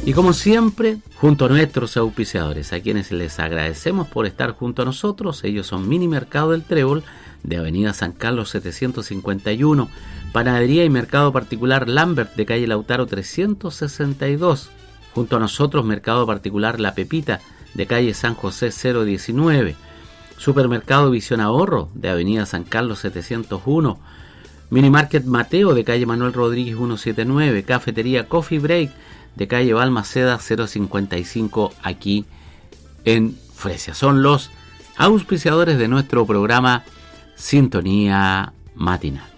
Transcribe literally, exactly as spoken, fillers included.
Y como siempre, junto a nuestros auspiciadores, a quienes les agradecemos por estar junto a nosotros. Ellos son Mini Mercado del Trébol, de Avenida San Carlos setecientos cincuenta y uno, Panadería y Mercado Particular Lambert, de calle Lautaro trescientos sesenta y dos. Junto a nosotros, Mercado Particular La Pepita, de calle San José cero diecinueve. Supermercado Visión Ahorro, de Avenida San Carlos setecientos uno. Mini Market Mateo, de calle Manuel Rodríguez ciento setenta y nueve. Cafetería Coffee Break, de calle Balmaceda cero cincuenta y cinco, aquí en Fresia. Son los auspiciadores de nuestro programa Sintonía Matinal.